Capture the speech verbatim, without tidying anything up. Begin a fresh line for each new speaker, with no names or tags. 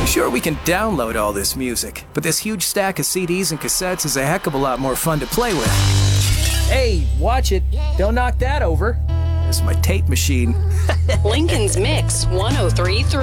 Sure, we can download all this music, but this huge stack of C Ds and cassettes is a heck of a lot more fun to play with. Hey, watch it. Don't knock that over. It's my tape machine.
Lincoln's Mix one oh three point three.